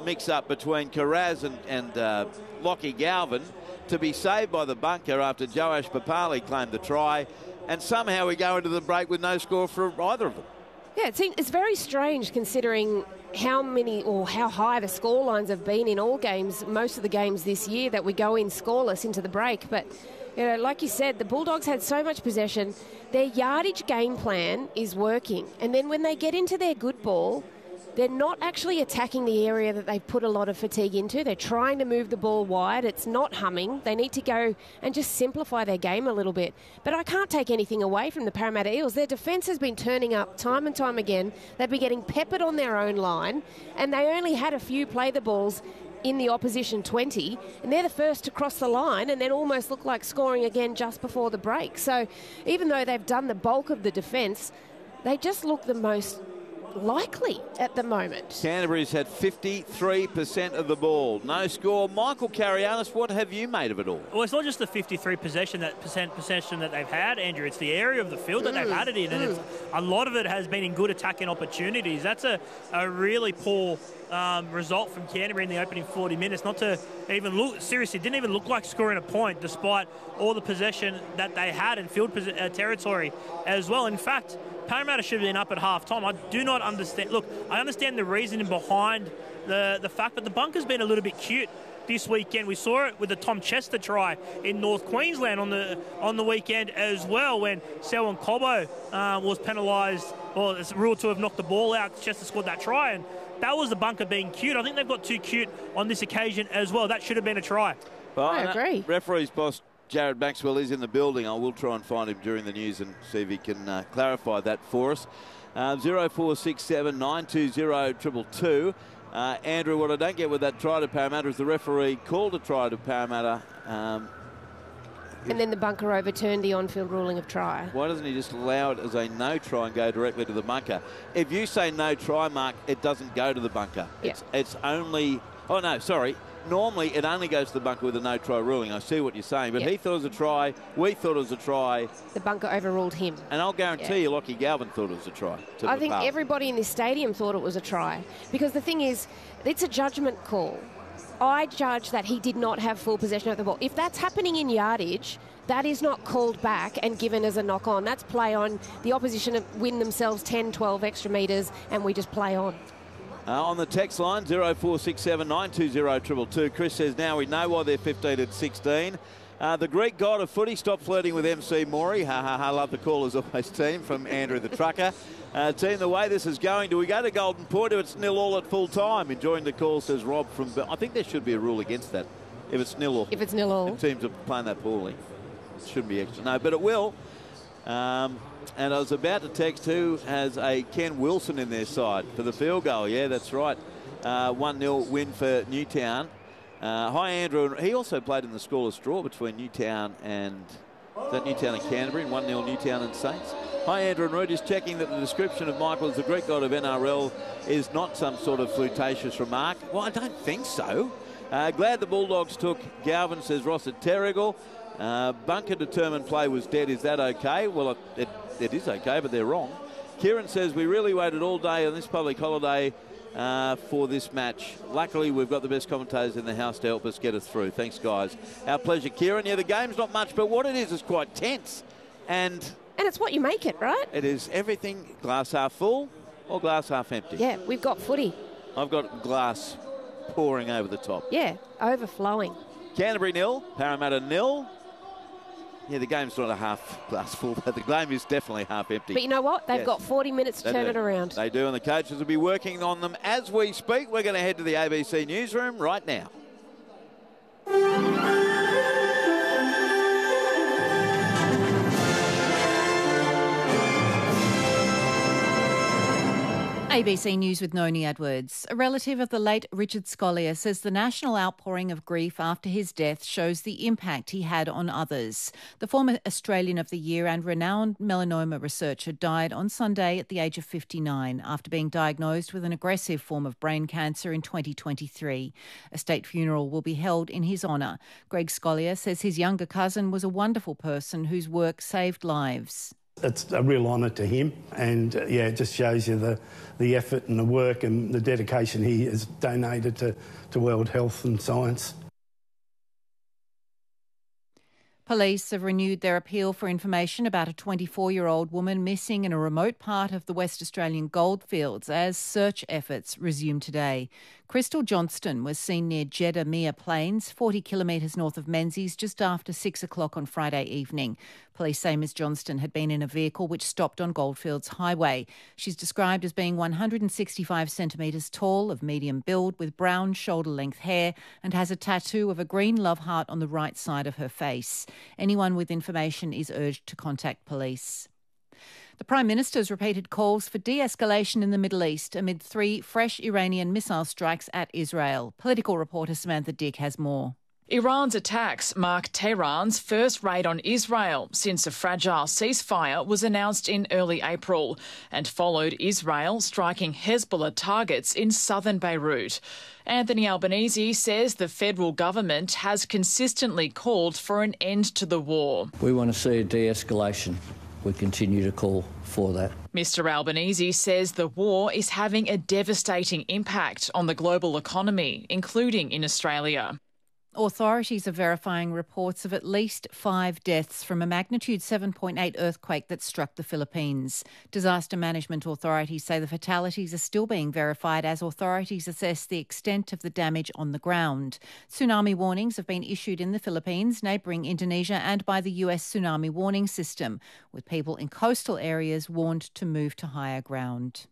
mix-up between Carraz and Lockie Galvin to be saved by the bunker after Joash Papali claimed the try, and somehow we go into the break with no score for either of them. Yeah, it's very strange considering how many or how high the score lines have been in all games, most of the games this year, that we go in scoreless into the break. But, you know, like you said, the Bulldogs had so much possession. Their yardage game plan is working. And then when they get into their good ball, they're not actually attacking the area that they've put a lot of fatigue into. They're trying to move the ball wide. It's not humming. They need to go and just simplify their game a little bit. But I can't take anything away from the Parramatta Eels. Their defence has been turning up time and time again. They've been getting peppered on their own line, and they only had a few play the balls in the opposition 20, and they're the first to cross the line and then almost look like scoring again just before the break. So even though they've done the bulk of the defence, they just look the most likely at the moment. Canterbury's had 53% of the ball. No score. Michael Carianis, what have you made of it all? Well, it's not just the 53% possession that they've had, Andrew. It's the area of the field that they've had it in, and a lot of it has been in good attacking opportunities. That's a really poor result from Canterbury in the opening 40 minutes. Not to even look, seriously, didn't even look like scoring a point despite all the possession that they had in field territory as well. In fact, Parramatta should have been up at half-time. I do not understand. Look, I understand the reasoning behind the fact, but the bunker's been a little bit cute this weekend. We saw it with the Tom Chester try in North Queensland on the weekend as well, when Selwyn Cobbo was penalised, or it's ruled to have knocked the ball out. Chester scored that try, and that was the bunker being cute. I think they've got too cute on this occasion as well. That should have been a try. Well, I agree. Referee's boss Jared Maxwell is in the building. I will try and find him during the news and see if he can clarify that for us. 0467 920 222. Andrew, what I don't get with that try to Parramatta is the referee called a try to Parramatta. And then the bunker overturned the on-field ruling of try. Why doesn't he just allow it as a no try and go directly to the bunker? If you say no try, Mark, it doesn't go to the bunker. Yeah. It's only... Oh, no, sorry. Normally, it only goes to the bunker with a no-try ruling. I see what you're saying. But he thought it was a try. We thought it was a try. The bunker overruled him. And I'll guarantee you Lockie Galvin thought it was a try. I think everybody in this stadium thought it was a try. Because the thing is, it's a judgment call. I judge that he did not have full possession of the ball. If that's happening in yardage, that is not called back and given as a knock-on. That's play on. The opposition win themselves 10, 12 extra metres, and we just play on. On the text line, 0467 920 222. Chris says, now we know why they're 15 and 16. The Greek god of footy, stop flirting with MC Maury. Ha ha ha, love the call as always, team, from Andrew the Trucker. Team, the way this is going, do we go to Golden Point if it's 0-0 at full time? Enjoying the call, says Rob from... I think there should be a rule against that. If it's 0-0. If it's 0-0. Teams are playing that poorly. It shouldn't be extra. No, but it will. And I was about to text who has a Ken Wilson in their side for the field goal. Yeah, that's right. 1-0 win for Newtown. Hi, Andrew. He also played in the scoreless draw between Newtown and... Is that Newtown and Canterbury? 1-0 Newtown and Saints. Hi, Andrew and Roy. Just checking that the description of Michael as the Greek god of NRL is not some sort of flirtatious remark. Well, I don't think so. Glad the Bulldogs took Galvin, says Ross at Terrigal. Bunker determined play was dead. Is that okay? Well, it is okay, but they're wrong. Kieran says, we really waited all day on this public holiday for this match. Luckily, we've got the best commentators in the house to help us get us through. Thanks, guys. Our pleasure, Kieran. Yeah, the game's not much, but what it is quite tense. And it's what you make it, right? It is everything glass half full or glass half empty. Yeah, we've got footy. I've got glass pouring over the top. Yeah, overflowing. Canterbury 0, Parramatta 0. Yeah, the game's not a half glass full, but the game is definitely half empty. But you know what? They've got 40 minutes to turn it around. They do, and the coaches will be working on them as we speak. We're going to head to the ABC newsroom right now. ABC News with Noni Edwards. A relative of the late Richard Scolyer says the national outpouring of grief after his death shows the impact he had on others. The former Australian of the Year and renowned melanoma researcher died on Sunday at the age of 59 after being diagnosed with an aggressive form of brain cancer in 2023. A state funeral will be held in his honour. Greg Scolyer says his younger cousin was a wonderful person whose work saved lives. It's a real honour to him, and it just shows you the effort and the work and the dedication he has donated to world health and science. Police have renewed their appeal for information about a 24-year-old woman missing in a remote part of the West Australian goldfields as search efforts resume today. Crystal Johnston was seen near Jeddah Mere Plains, 40 kilometres north of Menzies, just after 6 o'clock on Friday evening. Police say Ms Johnston had been in a vehicle which stopped on Goldfields Highway. She's described as being 165 centimetres tall, of medium build, with brown shoulder-length hair, and has a tattoo of a green love heart on the right side of her face. Anyone with information is urged to contact police. The Prime Minister's repeated calls for de-escalation in the Middle East amid 3 fresh Iranian missile strikes at Israel. Political reporter Samantha Dick has more. Iran's attacks mark Tehran's first raid on Israel since a fragile ceasefire was announced in early April and followed Israel striking Hezbollah targets in southern Beirut. Anthony Albanese says the federal government has consistently called for an end to the war. We want to see a de-escalation. We continue to call for that. Mr Albanese says the war is having a devastating impact on the global economy, including in Australia. Authorities are verifying reports of at least 5 deaths from a magnitude 7.8 earthquake that struck the Philippines. Disaster management authorities say the fatalities are still being verified as authorities assess the extent of the damage on the ground. Tsunami warnings have been issued in the Philippines, neighbouring Indonesia, and by the US Tsunami Warning System, with people in coastal areas warned to move to higher ground.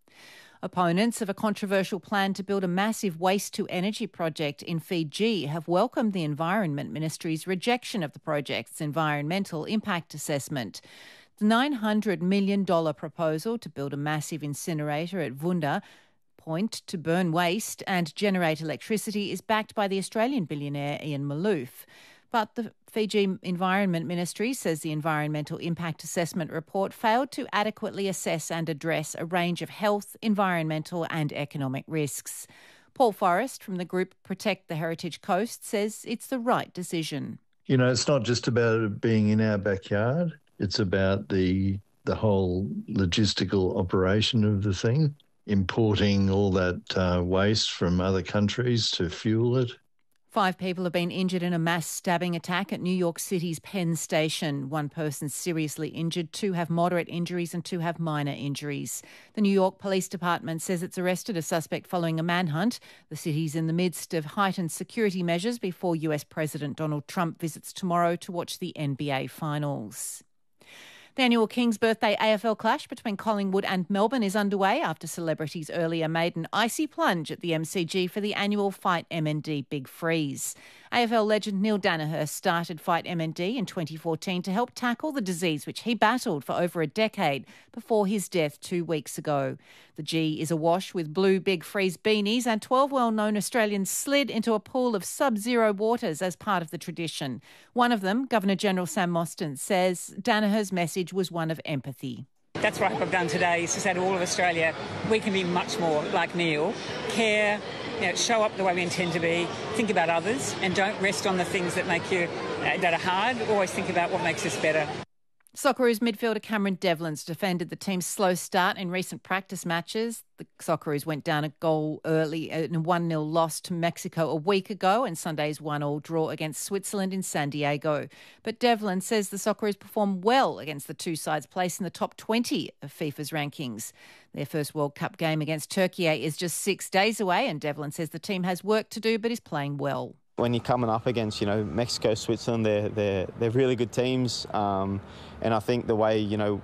Opponents of a controversial plan to build a massive waste-to-energy project in Fiji have welcomed the Environment Ministry's rejection of the project's environmental impact assessment. The $900 million proposal to build a massive incinerator at Vunda Point to burn waste and generate electricity is backed by the Australian billionaire Ian Malouf. But the Fiji Environment Ministry says the environmental impact assessment report failed to adequately assess and address a range of health, environmental and economic risks. Paul Forrest from the group Protect the Heritage Coast says it's the right decision. You know, it's not just about it being in our backyard. It's about the whole logistical operation of the thing, importing all that waste from other countries to fuel it. 5 people have been injured in a mass stabbing attack at New York City's Penn Station. 1 person seriously injured, 2 have moderate injuries and 2 have minor injuries. The New York Police Department says it's arrested a suspect following a manhunt. The city's in the midst of heightened security measures before US President Donald Trump visits tomorrow to watch the NBA Finals. The annual King's Birthday AFL clash between Collingwood and Melbourne is underway after celebrities earlier made an icy plunge at the MCG for the annual Fight MND Big Freeze. AFL legend Neil Daniher started Fight MND in 2014 to help tackle the disease which he battled for over a decade before his death 2 weeks ago. The G is awash with blue Big Freeze beanies, and 12 well-known Australians slid into a pool of sub-zero waters as part of the tradition. One of them, Governor-General Sam Mostyn, says Daniher's message was one of empathy. That's what I've done today, is to say to all of Australia, we can be much more like Neil, care, show up the way we intend to be, think about others, and don't rest on the things that make you that are hard. Always think about what makes us better. Socceroos midfielder Cameron Devlin's defended the team's slow start in recent practice matches. The Socceroos went down a goal early in a 1-0 loss to Mexico a week ago and Sunday's 1-1 draw against Switzerland in San Diego. But Devlin says the Socceroos performed well against the 2 sides placed in the top 20 of FIFA's rankings. Their first World Cup game against Turkey is just 6 days away, and Devlin says the team has work to do but is playing well. When you're coming up against, Mexico, Switzerland, they're really good teams. And I think the way,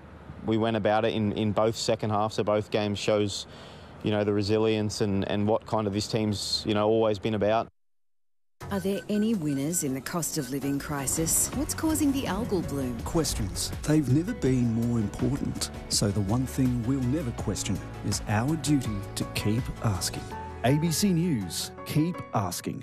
we went about it in both second halves of both games shows, the resilience and what kind of this team's, always been about. Are there any winners in the cost of living crisis? What's causing the algal bloom? Questions. They've never been more important. So the one thing we'll never question is our duty to keep asking. ABC News, keep asking.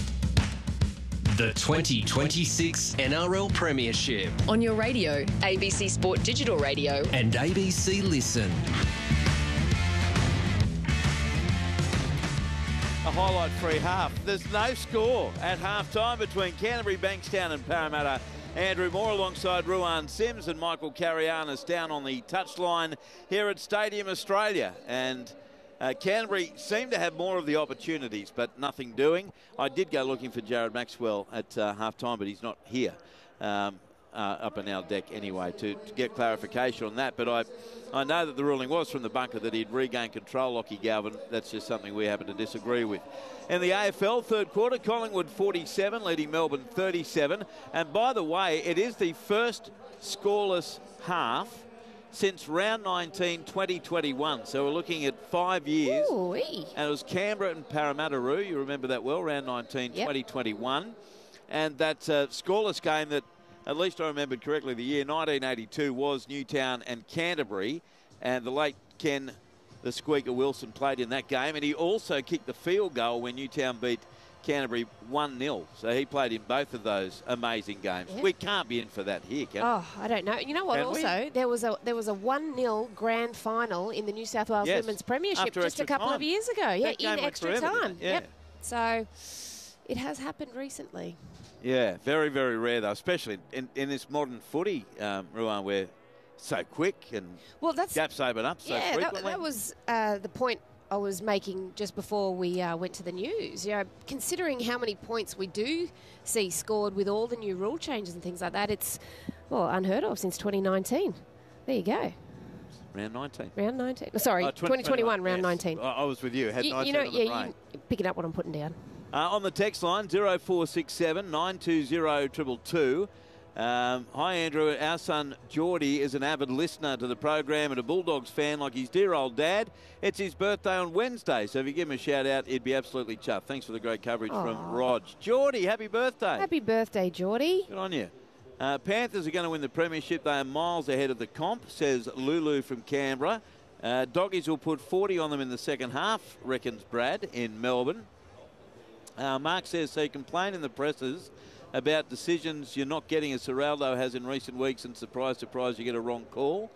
The 2026 NRL Premiership. On your radio, ABC Sport Digital Radio. And ABC Listen. A highlight-free half. There's no score at half-time between Canterbury, Bankstown and Parramatta. Andrew Moore alongside Ruan Sims and Michael Carianis down on the touchline here at Stadium Australia. And Canterbury seemed to have more of the opportunities, but nothing doing. I did go looking for Jared Maxwell at half-time, but he's not here up in our deck anyway to get clarification on that. But I know that the ruling was from the bunker that he'd regained control, Lockie Galvin. That's just something we happen to disagree with. In the AFL third quarter, Collingwood 47, leading Melbourne 37. And by the way, it is the first scoreless half since round 19, 2021. So we're looking at 5 years. Ooh-wee. And it was Canberra and Parramatta-Roo. You remember that well, round 19, 2021. And that scoreless game that, at least I remembered correctly, the year 1982 was Newtown and Canterbury. And the late Ken, the Squeaker Wilson, played in that game. And he also kicked the field goal when Newtown beat Canterbury 1-0. So he played in both of those amazing games. Yeah. We can't be in for that here, can we? Oh, I don't know. You know what? Also, there was a 1-0 grand final in the New South Wales Women's Premiership After just a couple of years ago. Yeah, in extra time. Yeah. Yep. So it has happened recently. Yeah, very, very rare though, especially in this modern footy, Ruan, where so quick and gaps open up so frequently. That was the point I was making just before we went to the news. You know, considering how many points we do see scored with all the new rule changes and things like that, it's unheard of since 2019. There you go. Round 19. Round 19. Sorry, 2021, round 19. I was with you. Had 19 you know, on the brain. you picking up what I'm putting down. On the text line, 0467 920 222. Hi, Andrew. Our son, Geordie, is an avid listener to the program and a Bulldogs fan like his dear old dad. It's his birthday on Wednesday, so if you give him a shout-out, he'd be absolutely chuffed. Thanks for the great coverage from Rog. Geordie, happy birthday. Happy birthday, Geordie. Good on you. Panthers are going to win the premiership. They are miles ahead of the comp, says Lulu from Canberra. Doggies will put 40 on them in the second half, reckons Brad in Melbourne. Mark says, so you complain in the presses about decisions you're not getting as Serraldo has in recent weeks, and surprise, surprise, you get a wrong call.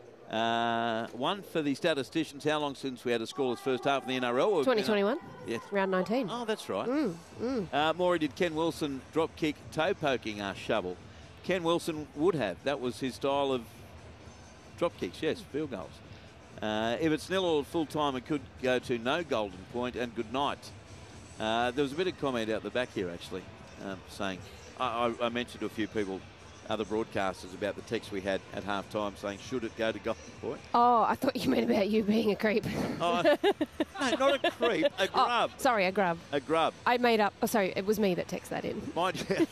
One for the statisticians, how long since we had a scoreless first half in the NRL? 2021. Yes. Round 19. Oh, that's right. Maury, did Ken Wilson drop kick toe poking shovel? Ken Wilson would have. That was his style of drop kicks, yes, field goals. If it's nil or full time, it could go to no golden point and good night. There was a bit of comment out the back here, actually, saying, I mentioned to a few people, other broadcasters, about the text we had at half time saying, should it go to golden point? Oh, I thought you meant about you being a creep. No, not a creep, a grub. Oh, sorry, a grub. A grub. I made up. Oh, sorry, it was me that texted that in. Mind you,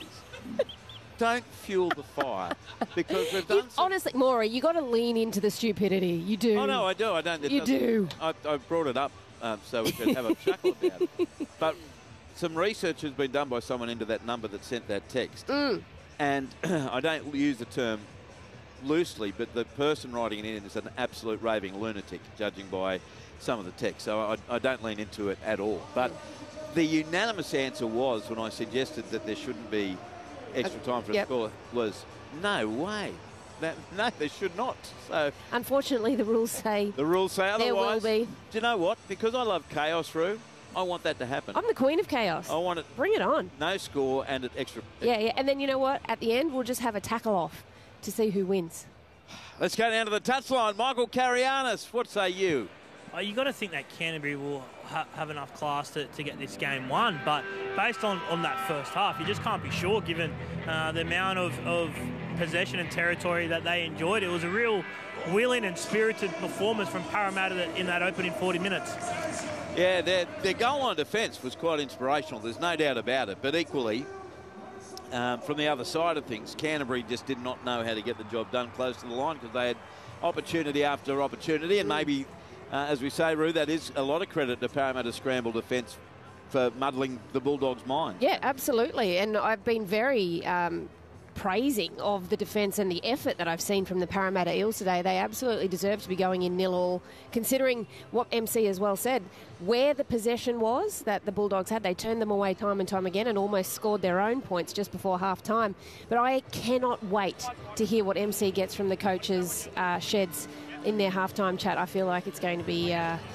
don't fuel the fire, because we've done honestly, Maury, you got to lean into the stupidity. You do. Oh, no, I do. I don't. You do. I brought it up so we could have a chuckle about it. But some research has been done by someone into that number that sent that text. And I don't use the term loosely, but the person writing it in is an absolute raving lunatic, judging by some of the text. So I don't lean into it at all. But the unanimous answer was, when I suggested that there shouldn't be extra time for a score, was no way. No, they should not. So unfortunately, the rules say otherwise. There will be. Do you know what? Because I love chaos, Roo, I want that to happen. I'm the queen of chaos. I want it. Bring it on. No score and an extra. Yeah. And then you know what? At the end, we'll just have a tackle off to see who wins. Let's go down to the touchline. Michael Carianis, what say you? You got to think that Canterbury will have enough class to get this game won, but based on that first half, you just can't be sure given the amount of possession and territory that they enjoyed. It was a real willing and spirited performance from Parramatta in that opening 40 minutes. Yeah, their goal line defence was quite inspirational, there's no doubt about it, but equally, from the other side of things, Canterbury just did not know how to get the job done close to the line because they had opportunity after opportunity, and maybe, as we say, Roo, that is a lot of credit to Parramatta's scramble defence for muddling the Bulldogs' mind. Yeah, absolutely. And I've been very praising of the defence and the effort that I've seen from the Parramatta Eels today. They absolutely deserve to be going in 0-0, considering what MC as well said, where the possession was that the Bulldogs had. They turned them away time and time again and almost scored their own points just before half-time. But I cannot wait to hear what MC gets from the coaches' sheds in their half-time chat. I feel like it's going to be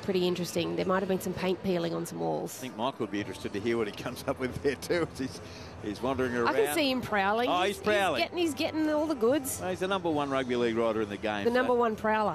pretty interesting. There might have been some paint peeling on some walls. I think Michael would be interested to hear what he comes up with there too. He's wandering around. I can see him prowling. Oh, he's prowling. He's getting all the goods. Well, he's the number 1 rugby league rider in the game. The number 1 prowler.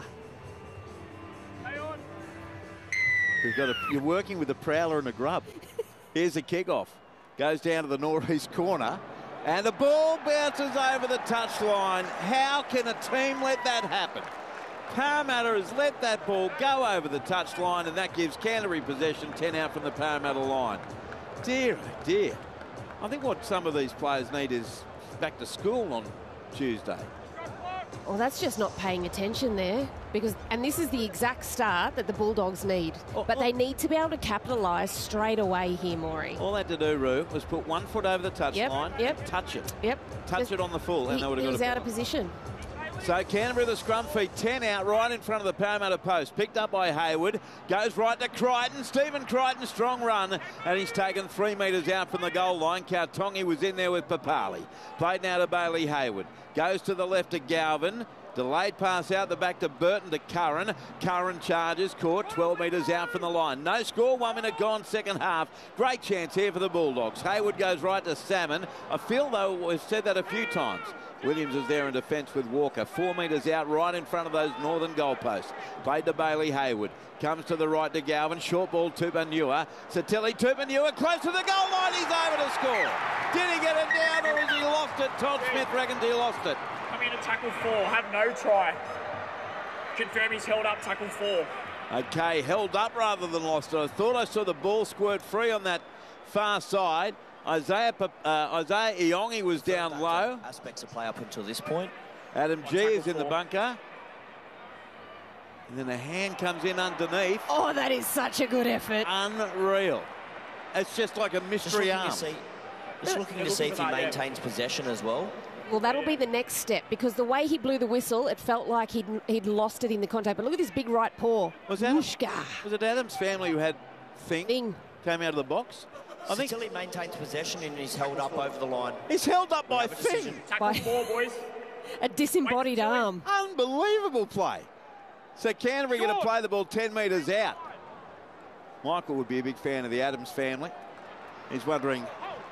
You're working with a prowler and a grub. Here's a kick-off. Goes down to the northeast corner. And the ball bounces over the touchline. How can a team let that happen? Parramatta has let that ball go over the touchline, and that gives Canterbury possession, 10 out from the Parramatta line. Dear, oh dear. I think what some of these players need is back to school on Tuesday. Well, that's just not paying attention there. And this is the exact start that the Bulldogs need. But they need to be able to capitalise straight away here, Maury. All they had to do, Roo, was put 1 foot over the touchline and touch it. Touch it on the full, and they would have got it. He was out of position. So Canterbury, the scrum feet, 10 out right in front of the Parramatta post. Picked up by Hayward. Goes right to Crichton. Stephen Crichton, strong run. And he's taken 3 metres out from the goal line. Kautongi was in there with Papali. Played now to Bailey Hayward. Goes to the left to Galvin. Delayed pass out the back to Burton to Curran. Curran charges, caught 12 metres out from the line. No score, 1 minute gone, second half. Great chance here for the Bulldogs. Hayward goes right to Salmon. I feel, though, we've said that a few times. Williams is there in defence with Walker. 4 metres out right in front of those northern goalposts. Played to Bailey Hayward. Comes to the right to Galvin. Short ball, Tupanua. Satili Tupanua close to the goal line. He's over to score. Did he get it down or has he lost it? Todd Smith reckons he lost it. Coming into tackle 4. Have no try. Confirm he's held up tackle 4. Okay, held up rather than lost it. I thought I saw the ball squirt free on that far side. Isaiah Iongi was down low. Aspects of play up until this point. Adam G is in the bunker. And then a hand comes in underneath. Oh, that is such a good effort. Unreal. It's just like a mystery arm. Just looking to see if he maintains possession as well. Well, that'll be the next step, because the way he blew the whistle, it felt like he'd lost it in the contact. But look at this big right paw. Was it Adam's family who had Thing came out of the box? I think until he maintains possession and he's held up over the line. He's held up by Thing. Tackle 4, boys. A disembodied arm. Unbelievable play. So Canterbury going to play the ball 10 metres out. Michael would be a big fan of the Adams family. He's wondering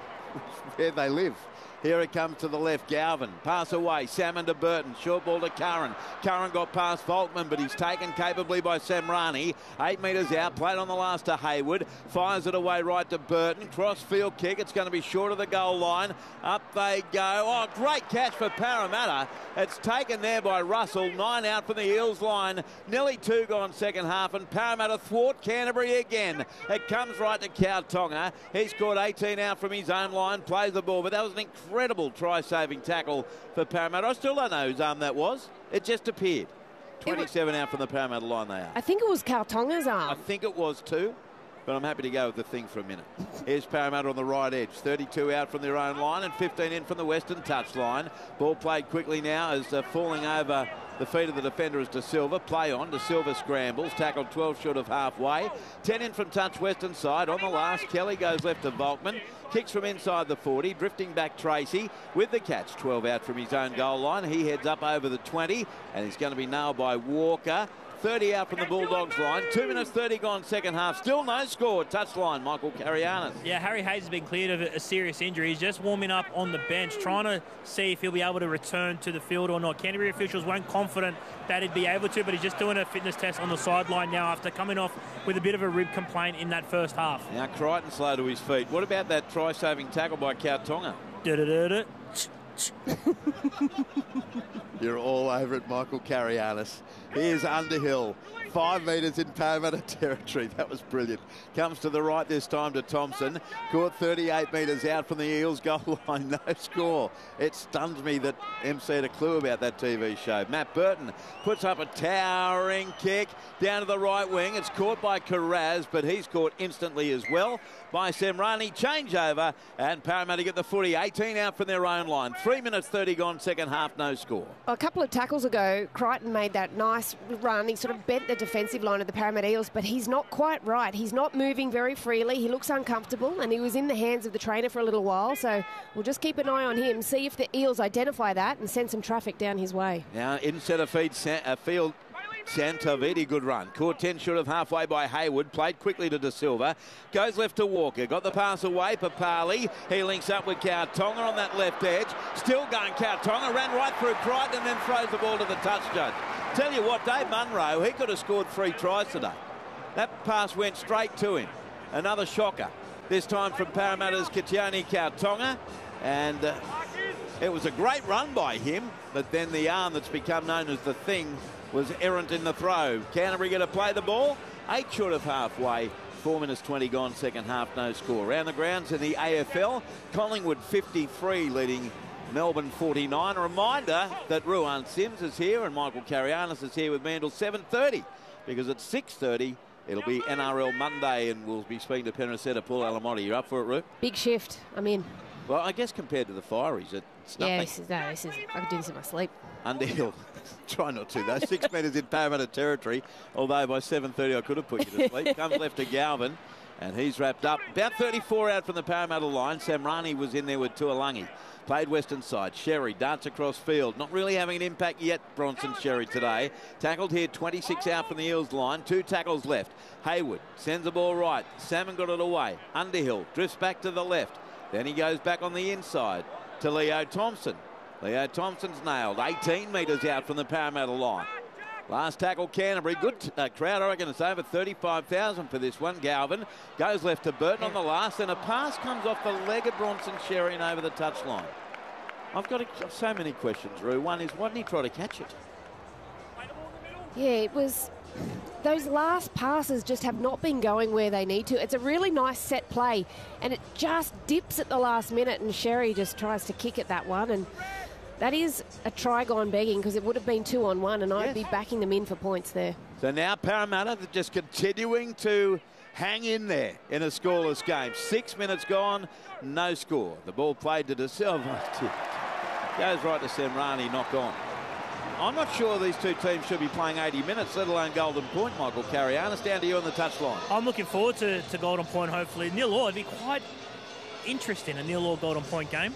where they live. Here it comes to the left. Galvin. Pass away. Salmon to Burton. Short ball to Curran. Curran got past Volkman, but he's taken capably by Samrani. 8 metres out. Played on the last to Hayward. Fires it away right to Burton. Cross field kick. It's going to be short of the goal line. Up they go. Oh, great catch for Parramatta. It's taken there by Russell. 9 out from the Eels line. Nearly 2 gone second half, and Parramatta thwart Canterbury again. It comes right to Kautonga. He's caught 18 out from his own line. Plays the ball, but that was an incredible try-saving tackle for Parramatta. I still don't know whose arm that was. It just appeared. 27 out from the Parramatta line they are. I think it was Kautonga's arm. I think it was too, but I'm happy to go with the Thing for a minute. Here's Parramatta on the right edge. 32 out from their own line and 15 in from the western touch line. Ball played quickly now as falling over the feet of the defender is De Silva. Play on. De Silva scrambles. Tackled 12 short of halfway. 10 in from touch western side. On the last, Kelly goes left to Volkman. Kicks from inside the 40. Drifting back Tracy with the catch. 12 out from his own goal line. He heads up over the 20 and he's going to be nailed by Walker. 30 out from the Bulldogs line. 2 minutes 30 gone second half. Still no score. Touchline, Michael Carianis. Yeah, Harry Hayes has been cleared of a serious injury. He's just warming up on the bench, trying to see if he'll be able to return to the field or not. Canterbury officials weren't confident that he'd be able to, but he's just doing a fitness test on the sideline now after coming off with a bit of a rib complaint in that first half. Now Crichton slow to his feet. What about that try-saving tackle by Kautonga? You're all over it, Michael Carianis. Here's Underhill. 5 metres in Parramatta territory. That was brilliant. Comes to the right this time to Thompson. Caught 38 metres out from the Eels goal line. No score. It stuns me that MC had a clue about that TV show. Matt Burton puts up a towering kick down to the right wing. It's caught by Carraz, but he's caught instantly as well by Semrani. Changeover, and Parramatta get the footy. 18 out from their own line. 3 minutes 30 gone second half. No score. A couple of tackles ago, Crichton made that nice run. He sort of bent the defensive line of the Parramatta Eels, but he's not quite right. He's not moving very freely. He looks uncomfortable, and he was in the hands of the trainer for a little while, so we'll just keep an eye on him, see if the Eels identify that and send some traffic down his way. Now in centre field, Santavidi, good run. Caught 10 short of halfway by Hayward. Played quickly to De Silva. Goes left to Walker. Got the pass away. Papali. He links up with Kautonga on that left edge. Still going Kautonga. Ran right through Crichton and then throws the ball to the touch judge. Tell you what, Dave Munro, he could have scored 3 tries today. That pass went straight to him. Another shocker. This time from Parramatta's Kitione Kautonga. And it was a great run by him, but then the arm that's become known as the Thing was errant in the throw. Canterbury going to play the ball. 8 short of halfway. 4 minutes 20 gone, second half, no score. Around the grounds in the AFL, Collingwood 53 leading Melbourne 49. A reminder that Ruan Sims is here and Michael Carianis is here with me until 7:30, because at 6:30 it'll be NRL Monday and we'll be speaking to Penrith Paul Alamotti. You up for it, Ru? Big shift. I'm in. Well, I guess compared to the Fireys, it's nothing. Yeah, this is I could do this in my sleep. Underhill. Try not to, though. 6 metres in Parramatta territory, although by 7:30 I could have put you to sleep. Comes left to Galvin, and he's wrapped up. About 34 out from the Parramatta line. Samrani was in there with Tuolangi. Played western side. Sherry darts across field. Not really having an impact yet, Bronson Sherry today. Tackled here, 26 out from the Eels line. 2 tackles left. Hayward sends the ball right. Salmon got it away. Underhill drifts back to the left. Then he goes back on the inside to Leo Thompson. Leo Thompson's nailed. 18 metres out from the Parramatta line. Last tackle, Canterbury. Good crowd, I reckon it's over 35,000 for this one. Galvin goes left to Burton on the last, and a pass comes off the leg of Bronson Sherry and over the touchline. I've got so many questions, Roo. One is, why didn't he try to catch it? Yeah, it was... Those last passes just have not been going where they need to. It's a really nice set play, and it just dips at the last minute, and Sherry just tries to kick at that one, and that is a try gone begging, because it would have been 2-on-1, and I'd be backing them in for points there. So now Parramatta just continuing to hang in there in a scoreless game. 6 minutes gone, no score. The ball played to De Silva. Goes right to Semrani, knock on. I'm not sure these two teams should be playing 80 minutes, let alone Golden Point, Michael Carianis. Down to you on the touchline. I'm looking forward to Golden Point, hopefully. Neil Orr, it'd be quite interesting, a Neil Orr Golden Point game.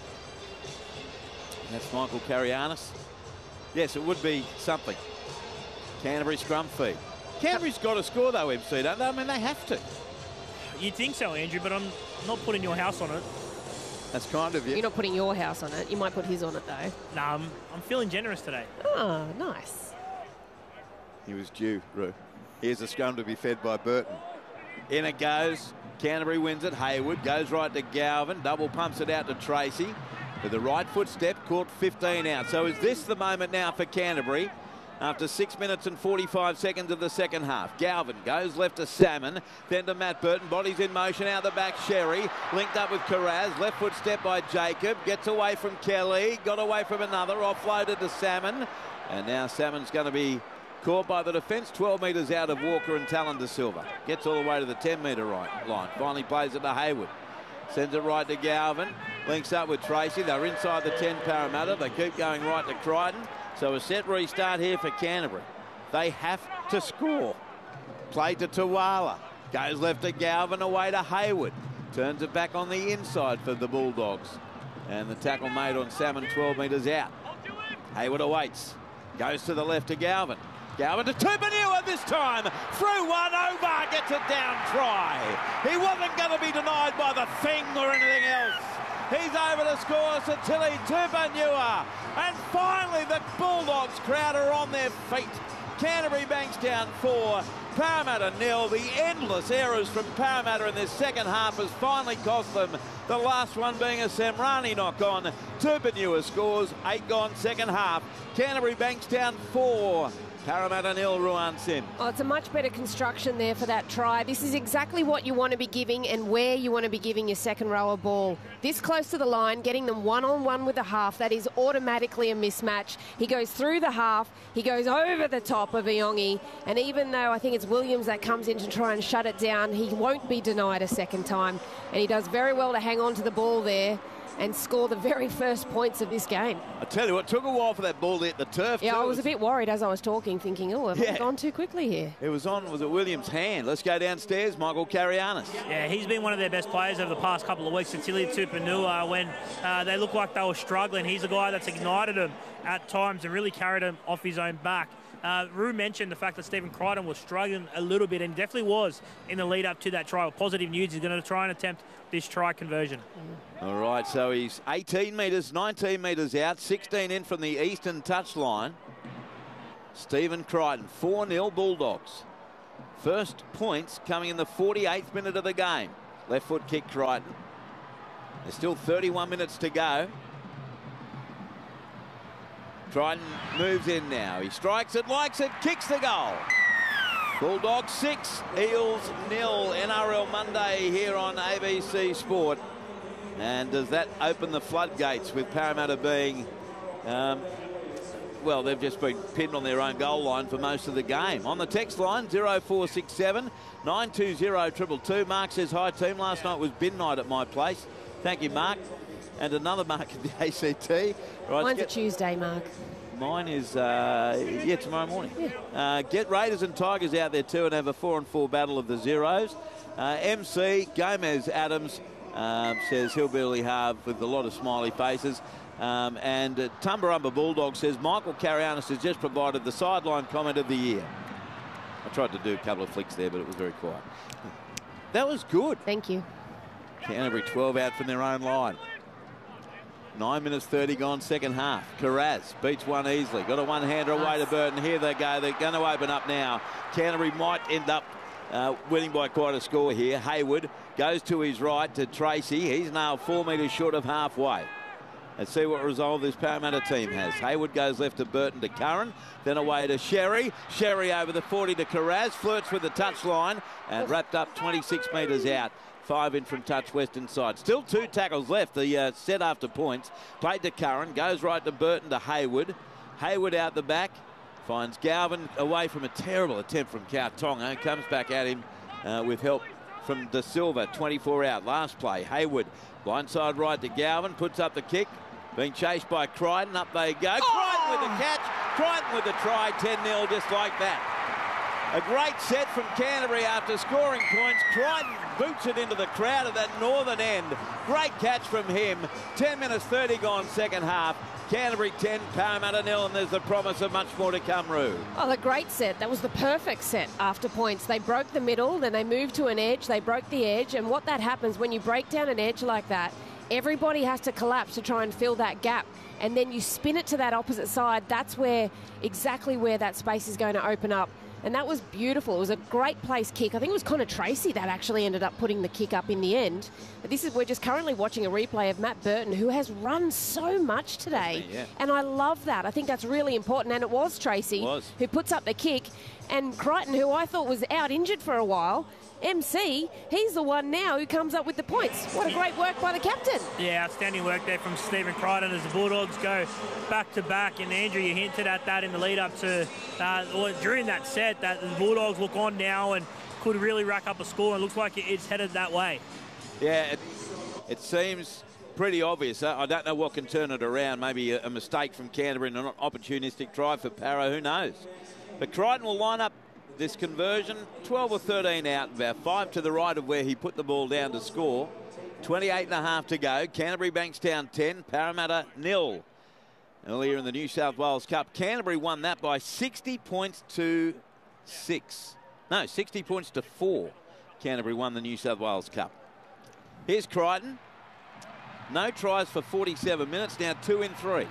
That's Michael Carianis. Yes, it would be something. Canterbury scrum feed. Canterbury's got to score, though, MC, don't they? I mean, they have to. You'd think so, Andrew, but I'm not putting your house on it. That's kind of you. You're not putting your house on it. You might put his on it, though. Nah, I'm feeling generous today. Oh, nice. He was due, Roo. Here's a scrum to be fed by Burton. In it goes. Canterbury wins it. Hayward goes right to Galvin. Double pumps it out to Tracy. With the right foot step, caught 15 out. So is this the moment now for Canterbury? After 6 minutes and 45 seconds of the second half. Galvin goes left to Salmon, then to Matt Burton. Bodies in motion out the back. Sherry linked up with Carraz. Left foot step by Jacob. Gets away from Kelly. Got away from another. Offloaded to Salmon. And now Salmon's going to be caught by the defence. 12 metres out of Walker and Talon De Silva. Gets all the way to the 10-metre line. Finally plays it to Hayward. Sends it right to Galvin. Links up with Tracy. They're inside the 10 Parramatta. They keep going right to Crichton. So a set restart here for Canterbury. They have to score. Play to Tuwala. Goes left to Galvin, away to Hayward. Turns it back on the inside for the Bulldogs. And the tackle made on Salmon 12 metres out. Hayward awaits. Goes to the left to Galvin. Galvin to Tupanua this time. Through one, over. Gets it down, try. He wasn't going to be denied by the Thing or anything else. He's over to score, Satili Tupanua. And finally, the Bulldogs crowd are on their feet. Canterbury banks down 4. Parramatta 0. The endless errors from Parramatta in this second half has finally cost them. The last one being a Semrani knock-on. Tupanua scores. 8 gone second half. Canterbury banks down 4. Parramatta 0, Ruan Sim. Oh, it's a much better construction there for that try. This is exactly what you want to be giving and where you want to be giving your second rower ball. This close to the line, getting them one-on-one with the half, that is automatically a mismatch. He goes through the half, he goes over the top of Iongi, and even though I think it's Williams that comes in to try and shut it down, he won't be denied a second time. And he does very well to hang on to the ball there and score the very first points of this game. I tell you what, it took a while for that ball to hit the turf. Yeah, I was a bit worried as I was talking, thinking, oh, have I gone too quickly here? It was it Williams' hand? Let's go downstairs, Michael Carianis. Yeah, he's been one of their best players over the past couple of weeks. Satili Tupanua, when they looked like they were struggling, he's a guy that's ignited them at times and really carried them off his own back. Rue mentioned the fact that Stephen Crichton was struggling a little bit, and definitely was in the lead up to that try. Positive news, he's going to try and attempt this try conversion. All right, so he's 18 metres, 19 metres out, 16 in from the eastern touchline. Stephen Crichton, 4-0 Bulldogs. First points coming in the 48th minute of the game. Left foot kick Crichton. There's still 31 minutes to go. Crichton moves in now. He strikes it, likes it, kicks the goal. Bulldogs 6, Eels 0. NRL Monday here on ABC Sport. And does that open the floodgates with Parramatta being, well, they've just been pinned on their own goal line for most of the game. On the text line, 0467 920 222. Mark says, hi team, last night was bin night at my place. Thank you, Mark. And another Mark at the ACT. Right, mine's a Tuesday, Mark. Mine is, tomorrow morning. Yeah. Get Raiders and Tigers out there too and have a 4-on-4 battle of the Zeros. MC, Gomez Adams says Hillbilly Harv with a lot of smiley faces. And Tumbarumba Bulldog says Michael Carianis has just provided the sideline comment of the year. I tried to do a couple of flicks there, but it was very quiet. That was good. Thank you. Canterbury 12 out from their own line. 9 minutes 30 gone, second half. Carraz beats one easily. Got a one-hander away to Burton. Here they go. They're going to open up now. Canterbury might end up winning by quite a score here. Hayward goes to his right to Tracy. He's now 4 metres short of halfway. Let's see what resolve this Parramatta team has. Hayward goes left to Burton to Curran, then away to Sherry. Sherry over the 40 to Carraz, flirts with the touchline and wrapped up 26 metres out. 5 in from touch western side. Still 2 tackles left. The set after points. Played to Curran, goes right to Burton to Hayward. Hayward out the back, finds Galvin away from a terrible attempt from Kautonga. Comes back at him with help from De Silva. 24 out. Last play. Hayward blindside right to Galvin, puts up the kick. Being chased by Crichton. Up they go. Crichton with the catch. Crichton with the try. 10-0 just like that. A great set from Canterbury after scoring points. Crichton boots it into the crowd at that northern end. Great catch from him. 10 minutes 30 gone second half. Canterbury 10, Parramatta 0, and there's the promise of much more to come, Roo. Oh, the great set. That was the perfect set after points. They broke the middle, then they moved to an edge. They broke the edge, and what that happens when you break down an edge like that, everybody has to collapse to try and fill that gap. And then you spin it to that opposite side. That's exactly where that space is going to open up. And that was beautiful. It was a great place kick. I think it was Connor Tracy that actually ended up putting the kick up in the end. But we're just currently watching a replay of Matt Burton, who has run so much today. Yeah. And I love that. I think that's really important. And it was Tracy who puts up the kick. And Crichton, who I thought was out injured for a while, MC, he's the one now who comes up with the points. What a great work by the captain. Yeah, outstanding work there from Stephen Crichton as the Bulldogs go back-to-back. And Andrew, you hinted at that in the lead-up to, or during that set, that the Bulldogs look on now and could really rack up a score. And it looks like it's headed that way. Yeah, it seems pretty obvious. I don't know what can turn it around. Maybe a mistake from Canterbury and an opportunistic drive for Parra. Who knows? But Crichton will line up this conversion, 12 or 13 out, about 5 to the right of where he put the ball down to score. 28.5 to go. Canterbury Bankstown 10, Parramatta 0. Earlier in the New South Wales Cup, Canterbury won that by 60 points to 6. No, 60 points to 4. Canterbury won the New South Wales Cup. Here's Crichton. No tries for 47 minutes, now 2 in 3.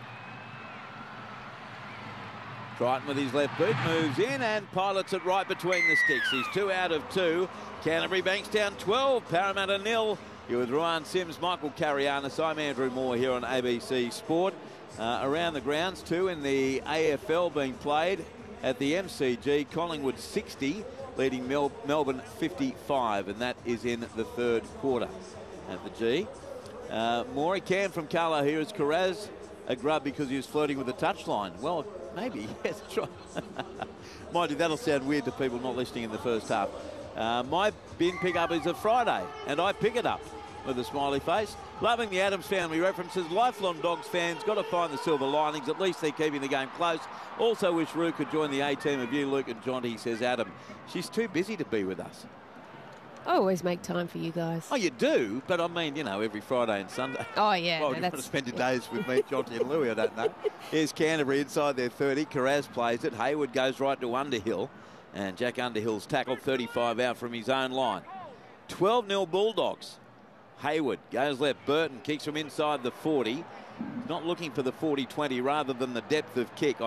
Crichton with his left boot moves in and pilots it right between the sticks. He's 2 out of 2. Canterbury Bankstown 12, Parramatta 0. You're with Ryan Sims, Michael Carianis. I'm Andrew Moore here on ABC Sport. Around the grounds too in the AFL being played at the MCG. Collingwood 60, leading Melbourne 55, and that is in the third quarter at the G. Maury Cam from Carlo here is Carraz a grub because he was flirting with the touchline. Well, maybe, yes, try. Mind you, that'll sound weird to people not listening in the first half. My bin pickup is a Friday, and I pick it up with a smiley face. Loving the Adams family references. Lifelong Dogs fans, got to find the silver linings. At least they're keeping the game close. Also wish Rue could join the A-team of you, Luke and Jonty, says Adam. She's too busy to be with us. I always make time for you guys. Oh, you do? But I mean, you know, every Friday and Sunday. Oh, yeah. Well, you want to spend your days with me, Jonty and Louis, I don't know. Here's Canterbury inside their 30. Carraz plays it. Hayward goes right to Underhill. And Jack Underhill's tackled 35 out from his own line. 12-0 Bulldogs. Hayward goes left. Burton kicks from inside the 40. Not looking for the 40-20 rather than the depth of kick.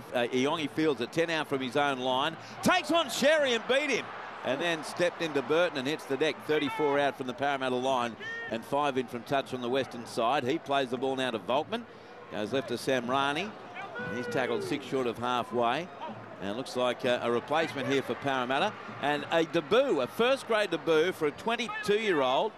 Iongi fields it 10 out from his own line. Takes on Sherry and beat him. And then stepped into Burton and hits the deck. 34 out from the Parramatta line and 5 in from touch on the western side. He plays the ball now to Volkman. Goes left to Samrani. He's tackled 6 short of halfway. And it looks like a replacement here for Parramatta. And a debut, a first-grade debut for a 22-year-old.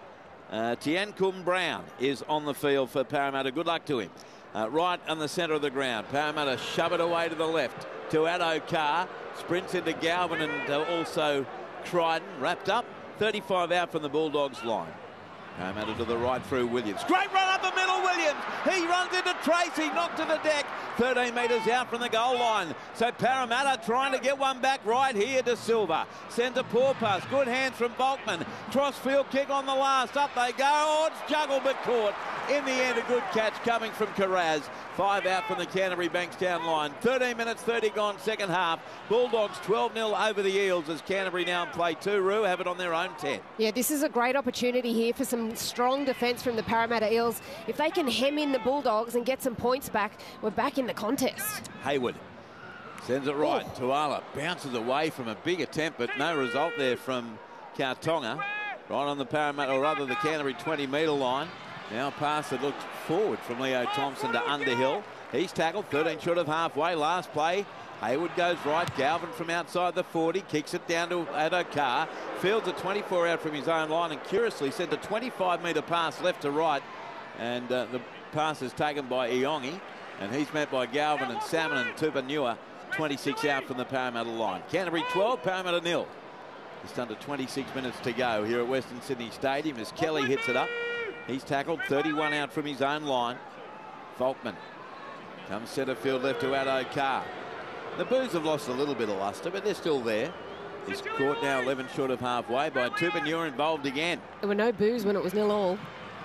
Tian Kum Brown is on the field for Parramatta. Good luck to him. Right on the centre of the ground. Parramatta shove it away to the left to Addo Carr. Sprints into Galvin and also Crichton. Wrapped up. 35 out from the Bulldogs line. Parramatta to the right through Williams. Great run up the middle, Williams. He runs into Tracy, knocked to the deck. 13 metres out from the goal line. So Parramatta trying to get one back right here to Silva. Sends a poor pass. Good hands from Volkman. Crossfield kick on the last. Up they go. Oh, it's juggled but caught. In the end, a good catch coming from Carraz. 5 out from the Canterbury Bankstown line. 13 minutes, 30 gone, second half. Bulldogs 12-0 over the Eels as Canterbury now in play 2. Roo have it on their own 10. Yeah, this is a great opportunity here for some strong defence from the Parramatta Eels. If they can hem in the Bulldogs and get some points back, we're back in the contest. Hayward sends it right. Tuala bounces away from a big attempt, but no result there from Kautonga. Right on the Parramatta, or rather the Canterbury 20-metre line. Now a pass that looked forward from Leo Thompson to Underhill. He's tackled 13 short of halfway. Last play. Hayward goes right. Galvin from outside the 40. Kicks it down to Addo Carr. Fields a 24 out from his own line and curiously sent a 25-metre pass left to right. And the pass is taken by Iongi. And he's met by Galvin and Salmon and Tupanua. 26 out from the Parramatta line. Canterbury 12, Parramatta 0. Just under 26 minutes to go here at Western Sydney Stadium as Kelly hits it up. He's tackled 31 out from his own line. Volkman comes centre field left to Addo Carr. The Boos have lost a little bit of lustre, but they're still there. He's caught now 11 short of halfway by Tupanua involved again. There were no boos when it was 0-0.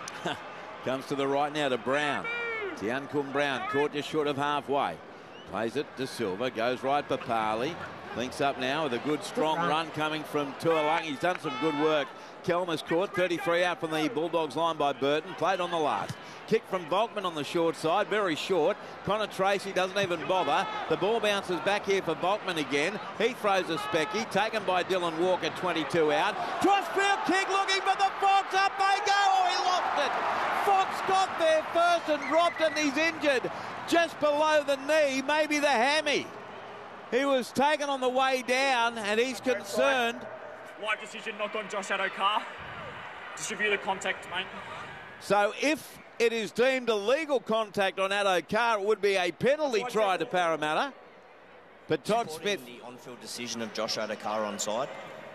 Comes to the right now to Brown. Tian Kum Brown caught just short of halfway. Plays it to Silva. Goes right Papali. Links up now with a good strong run coming from Tuolangi. He's done some good work. Kelmer's caught 33 out from the Bulldogs line by Burton. Played on the last. Kick from Volkman on the short side. Very short. Connor Tracy doesn't even bother. The ball bounces back here for Volkman again. He throws a specky. Taken by Dylan Walker, 22 out. Crossfield kick looking for the Fox. Up they go. Oh, he lost it. Fox got there first and dropped and he's injured. Just below the knee, maybe the hammy. He was taken on the way down and he's concerned. Live decision, knock on Josh Addo Carr. Distribute the contact, mate. So if it is deemed a legal contact on Addo Carr, it would be a penalty try to Parramatta. But Todd Smith... the on-field decision of Josh Addo Carr onside.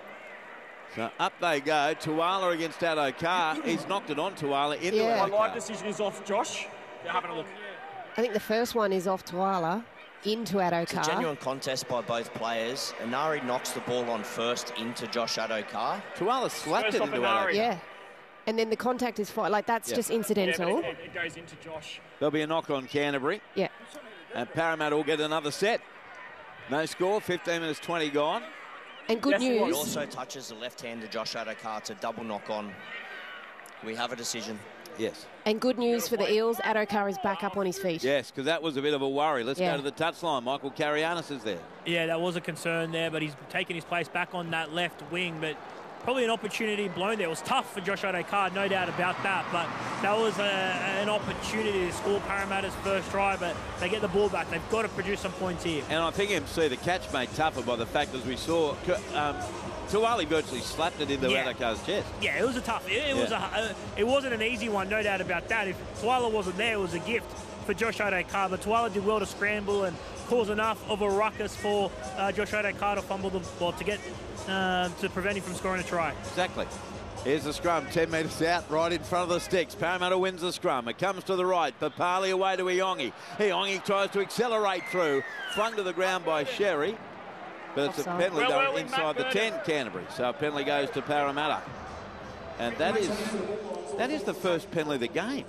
So up they go. Tuala against Addo Carr. He's knocked it on Tuala into Addo Carr. My live decision is off Josh. They're having a look. I think the first one is off Tuala into Addo Carr. It's a genuine contest by both players. Inari knocks the ball on first into Josh Addo Carr. Tuala slapped it into Addo Carr. Yeah. And then the contact is fine. Like, that's just incidental. Yeah, it goes into Josh. There'll be a knock on Canterbury. Yeah. And Parramatta will get another set. No score, 15 minutes 20 gone. And good news. He also touches the left hand to Josh Addo Carr to double knock on. We have a decision. Yes. And good news for the Eels, Addo Carr is back up on his feet. Yes, because that was a bit of a worry. Let's go to the touchline. Michael Karianis is there. Yeah, that was a concern there, but he's taken his place back on that left wing. But probably an opportunity blown there. It was tough for Josh Addo Carr, no doubt about that. But that was an opportunity to score Parramatta's first try, but they get the ball back. They've got to produce some points here. And I think MC, the catch made tougher by the fact, as we saw, Tuali virtually slapped it into Addo Carr's chest. Yeah, it was a tough. It wasn't an easy one, no doubt about that. If Tuala wasn't there, it was a gift for Josh Addo Carr. But Tuala did well to scramble and cause enough of a ruckus for Josh Addo Carr to fumble the ball to get to prevent him from scoring a try. Exactly. Here's the scrum, 10 metres out, right in front of the sticks. Parramatta wins the scrum. It comes to the right. Papali away to Iongi. Iongi tries to accelerate through. Flung to the ground by Sherry. But it's offside. a penalty going inside the 10, Canterbury. So a penalty goes to Parramatta. And that is the first penalty of the game.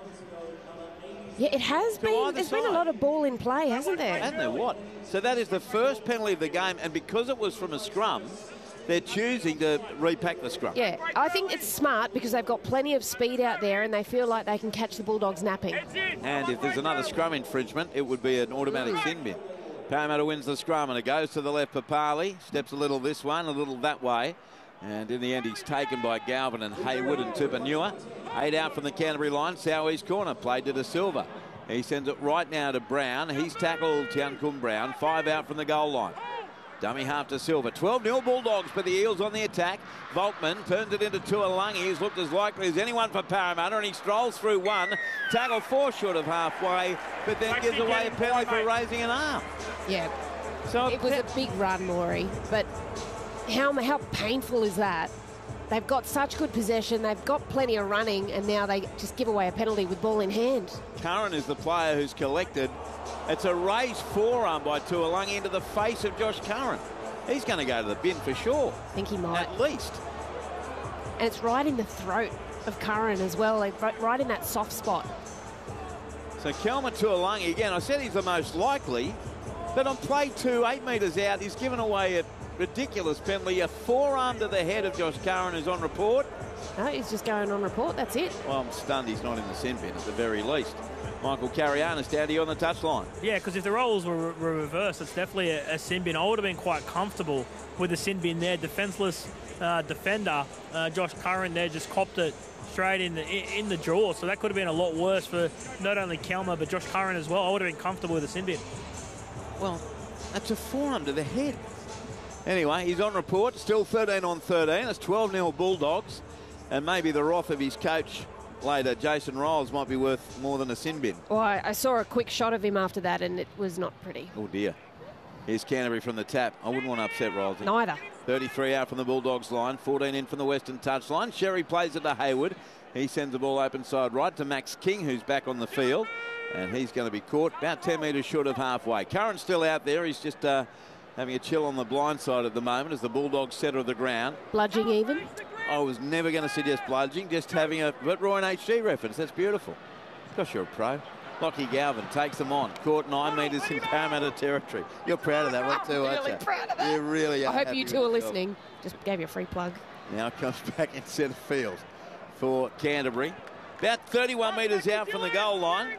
Yeah, it has been. There's been a lot of ball in play, hasn't there? Hasn't there? What? So that is the first penalty of the game, and because it was from a scrum, they're choosing to repack the scrum. Yeah, I think it's smart because they've got plenty of speed out there and they feel like they can catch the Bulldogs napping. And if there's another scrum infringement, it would be an automatic sin bin. Parramatta wins the scrum, and it goes to the left. Papali steps a little this way and a little that way. And in the end, he's taken by Galvin and Haywood and Tupanua. 8 out from the Canterbury line. South-east corner, played to De Silva. He sends it right now to Brown. He's tackled Tiankum Brown. 5 out from the goal line. Dummy half to Silva. 12-0 Bulldogs, but the Eels on the attack. Volkman turns it into Tuolangi. He's looked as likely as anyone for Parramatta, and he strolls through one. Tackle 4 short of halfway, but then gives away a penalty for raising an arm. Yeah. So it was a big run, Maury, but how painful is that? They've got such good possession, they've got plenty of running, and now they just give away a penalty with ball in hand. Curran is the player who's collected. It's a raised forearm by Tuolangi into the face of Josh Curran. He's going to go to the bin for sure. I think he might. At least. And it's right in the throat of Curran as well, like right in that soft spot. So Kelma Tuolangi, again, I said he's the most likely, but on play 2, 8 metres out, he's given away a ridiculous penalty. A forearm to the head of Josh Curran is on report. No, he's just going on report, that's it. Well, I'm stunned he's not in the sin bin at the very least. Michael Carianis down to you on the touchline. Yeah, because if the roles were reversed, it's definitely a sin bin. I would have been quite comfortable with the sin bin there. Defenceless defender, Josh Curran there, just copped it straight in the jaw. So that could have been a lot worse for not only Kelma, but Josh Curran as well. I would have been comfortable with the sin bin. Well, that's a forearm to the head. Anyway, he's on report, still 13 on 13. It's 12-0 Bulldogs. And maybe the wrath of his coach later, Jason Riles, might be worth more than a sin bin. Well, I saw a quick shot of him after that, and it was not pretty. Oh, dear. Here's Canterbury from the tap. I wouldn't want to upset Riles. Neither. 33 out from the Bulldogs line, 14 in from the Western touchline. Sherry plays it to Haywood. He sends the ball open side right to Max King, who's back on the field. And he's going to be caught about 10 metres short of halfway. Curran's still out there. He's just having a chill on the blind side at the moment as the Bulldogs centre of the ground. Bludging even? I was never going to suggest bludging, just having a Roy and HG reference. That's beautiful. Gosh, you're a pro. Lockie Galvin takes them on. Caught 9 metres in Parramatta territory. You're proud of that one too, aren't you? I'm really proud of that. You really are. I hope you two are listening. Just gave you a free plug. Now comes back in centre field for Canterbury. About 31 metres out from the goal line.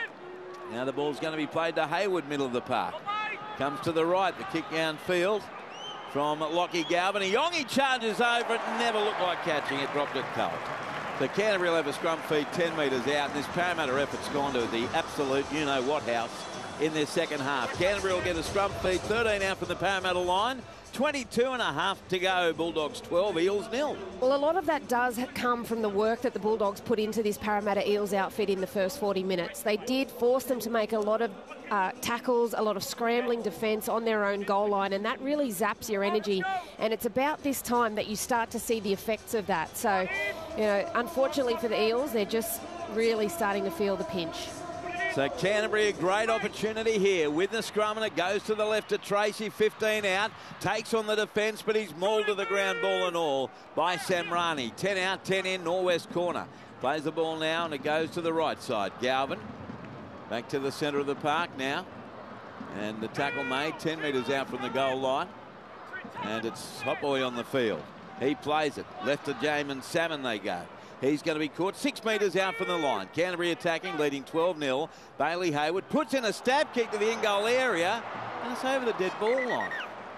Now the ball's going to be played to Haywood, middle of the park. Comes to the right, the kick downfield from Lockie Galvin. Yongi charges over it, never looked like catching it, dropped it cold. So Canterbury will have a scrum feed 10 metres out, and this Parramatta effort's gone to the absolute you-know-what house in their second half. Canterbury will get a scrum feed, 13 out from the Parramatta line. 22.5 to go. Bulldogs 12, Eels 0. Well, a lot of that does come from the work that the Bulldogs put into this Parramatta Eels outfit in the first 40 minutes. They did force them to make a lot of tackles, a lot of scrambling defence on their own goal line, and that really zaps your energy. And it's about this time that you start to see the effects of that. So, you know, unfortunately for the Eels, they're just really starting to feel the pinch. So Canterbury, a great opportunity here with the scrum, and it goes to the left to Tracy, 15 out, takes on the defence, but he's mauled to the ground, ball and all, by Samrani. 10 out, 10 in, northwest corner. Plays the ball now, and it goes to the right side. Galvin back to the centre of the park now, and the tackle made 10 metres out from the goal line, and it's Hot Boy on the field. He plays it, left to Jamin Salmon they go. He's going to be caught 6 metres out from the line. Canterbury attacking, leading 12-0. Bailey Haywood puts in a stab kick to the in-goal area, and it's over the dead ball line.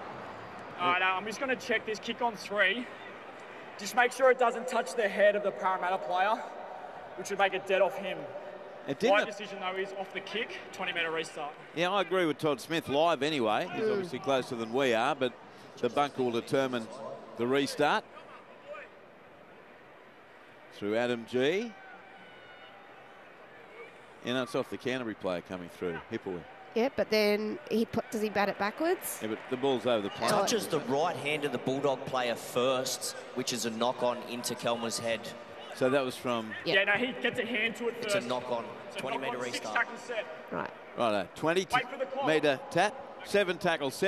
All right, I'm just going to check this kick on 3. Just make sure it doesn't touch the head of the Parramatta player, which would make it dead off him. My decision, though, is off the kick, 20-metre restart. Yeah, I agree with Todd Smith live anyway. He's obviously closer than we are, but the bunker will determine the restart. Through Adam G. You know, it's off the Canterbury player coming through, Hippowy. Yeah, but then does he bat it backwards? Yeah, but the ball's over the plane. Touches the right hand of the Bulldog player first, which is a knock-on into Kelma's head. So that was from... Yeah, no, he gets a hand to it first. It's a knock-on, 20-metre restart. 6 tackle set. Right. Righto, 20-metre tap, 7 tackle set,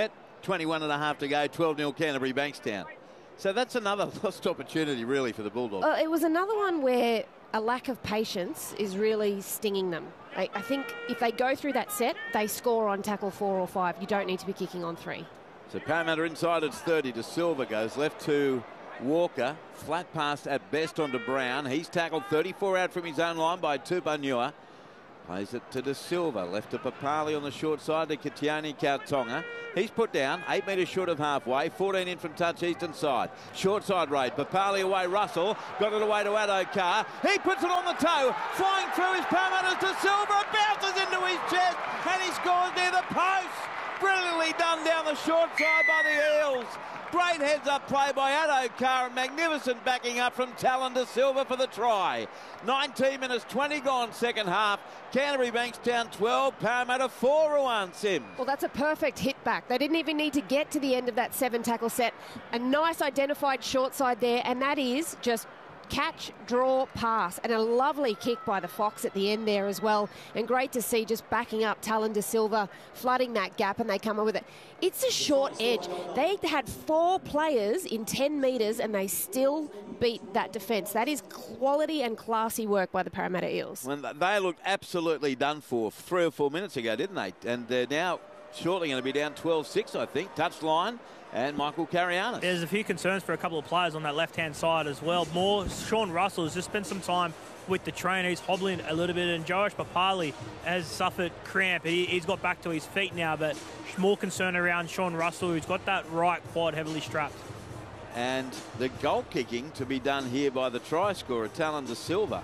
21 and a half to go, 12-0 Canterbury Bankstown. So that's another lost opportunity, really, for the Bulldogs. Well, it was another one where a lack of patience is really stinging them. I think if they go through that set, they score on tackle 4 or 5. You don't need to be kicking on 3. So Parramatta inside, it's 30 to Silva, goes left to Walker. Flat pass at best onto Brown. He's tackled 34 out from his own line by Tupanua. Plays it to De Silva. Left to Papali on the short side to Kitiani Kautonga. He's put down 8 metres short of halfway. 14 in from touch eastern side. Short side raid. Papali away. Russell got it away to Addo-Carr. He puts it on the toe. Flying through his Parramatta's De Silva. Bounces into his chest and he scores near the post. Brilliantly done down the short side by the Eels. Great heads-up play by Addo-Carr and magnificent backing up from Talon De Silva for the try. 19 minutes, 20 gone second half. Canterbury Bankstown 12, Parramatta 4-1, Sims. Well, that's a perfect hit back. They didn't even need to get to the end of that 7-tackle set. A nice identified short side there, and that is just catch, draw, pass, and a lovely kick by the Fox at the end there as well. And great to see just backing up Talon De Silva, flooding that gap, and they come up with it. It's a short edge. They had 4 players in 10 metres and they still beat that defence. That is quality and classy work by the Parramatta Eels. Well, they looked absolutely done for 3 or 4 minutes ago, didn't they? And they're now shortly going to be down 12-6, I think. Touchline. And Michael Carianis. There's a few concerns for a couple of players on that left-hand side as well. Sean Russell has just spent some time with the trainer. He's hobbling a little bit, and Joash Papali has suffered cramp. He's got back to his feet now, but more concern around Sean Russell, who's got that right quad heavily strapped. And the goal kicking to be done here by the try scorer, Talon De Silva.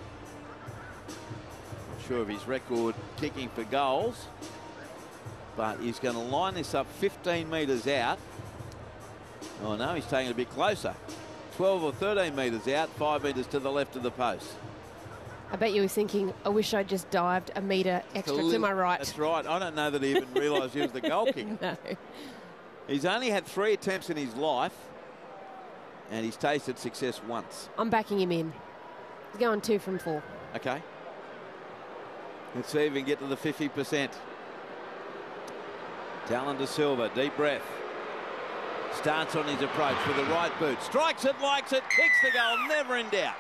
Not sure of his record kicking for goals, but he's going to line this up 15 metres out. Oh no, he's taking it a bit closer. 12 or 13 metres out, 5 metres to the left of the post. I bet you were thinking, I wish I'd just dived a metre extra to my right. That's right. I don't know that he even realised he was the goal kicker. No. He's only had 3 attempts in his life, and he's tasted success once. I'm backing him in. He's going 2 from 4. Okay. Let's see if we can get to the 50%. Talon De Silva, deep breath. Starts on his approach with the right boot. Strikes it, likes it, kicks the goal, never in doubt.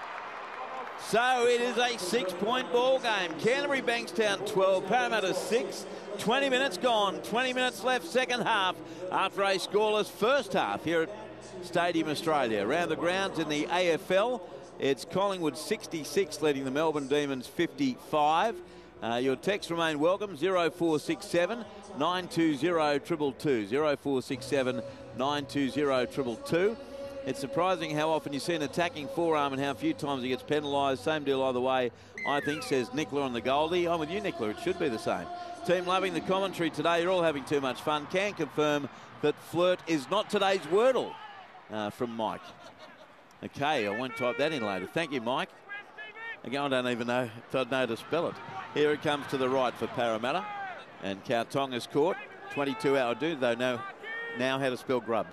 So it is a 6-point ball game. Canterbury Bankstown 12, Parramatta 6. 20 minutes gone, 20 minutes left, second half, after a scoreless first half here at Stadium Australia. Around the grounds in the AFL, it's Collingwood 66 leading the Melbourne Demons 55. Your texts remain welcome, 0467 920 222, 0467 920 222. It's surprising how often you see an attacking forearm and how few times he gets penalised. Same deal either way, I think, says Nicola on the Goldie. I'm with you, Nicola. It should be the same. Team loving the commentary today. You're all having too much fun. Can confirm that flirt is not today's Wordle, from Mike. Okay, I won't type that in later. Thank you, Mike. Again, I don't even know if I'd know to spell it. Here it comes to the right for Parramatta. And Kautonga's caught. 22 out. I do, though, know now how to spell grub.